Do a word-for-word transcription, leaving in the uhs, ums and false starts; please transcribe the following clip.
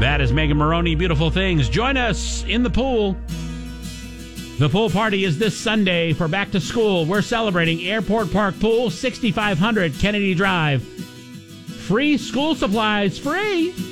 That is Megan Maroney, Beautiful Things. Join us in the pool. The pool party is this Sunday for back to school. We're celebrating Airport Park Pool, sixty-five hundred Kennedy Drive. Free school supplies, free.